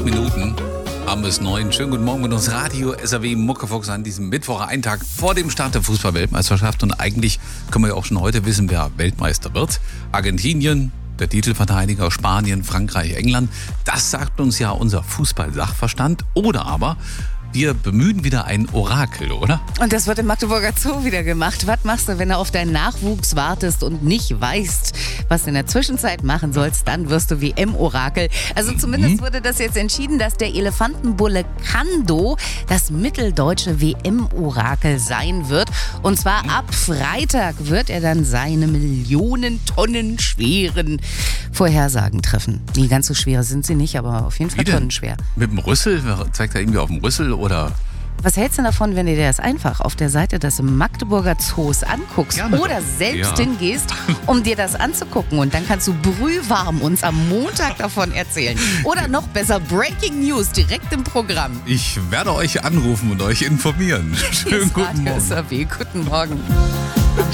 8 Minuten. Abend ist 9. Schönen guten Morgen mit uns Radio SAW Muckefuchs an diesem Mittwoch, einen Tag vor dem Start der Fußball-Weltmeisterschaft. Und eigentlich können wir ja auch schon heute wissen, wer Weltmeister wird. Argentinien, der Titelverteidiger, Spanien, Frankreich, England. Das sagt uns ja unser Fußball-Sachverstand. Oder aber wir bemühen wieder ein Orakel, oder? Und das wird im Magdeburger Zoo wieder gemacht. Was machst du, wenn du auf deinen Nachwuchs wartest und nicht weißt, was du in der Zwischenzeit machen sollst? Dann wirst du WM-Orakel. Also zumindest wurde das jetzt entschieden, dass der Elefantenbulle Kando das mitteldeutsche WM-Orakel sein wird. Und zwar ab Freitag wird er dann seine Millionen Tonnen schweren Vorhersagen treffen. Nie ganz so schwer sind sie nicht, aber auf jeden Fall tonnenschwer. Mit dem Rüssel? Zeigt er irgendwie auf dem Rüssel oder? Was hältst du davon, wenn du dir das einfach auf der Seite des Magdeburger Zoos anguckst? Gerne. Oder selbst hingehst, um dir das anzugucken? Und dann kannst du brühwarm uns am Montag davon erzählen. Oder noch besser, Breaking News direkt im Programm. Ich werde euch anrufen und euch informieren. Schönen guten Morgen. Radio SAW. Guten Morgen.